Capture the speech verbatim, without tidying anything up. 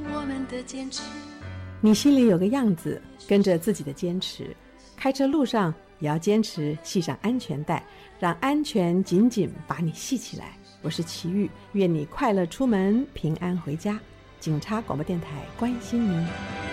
我们的坚持。 你心里有个样子，跟着自己的坚持，开车路上也要坚持系上安全带，让安全紧紧把你系起来。我是齐豫，愿你快乐出门，平安回家。警察广播电台关心您。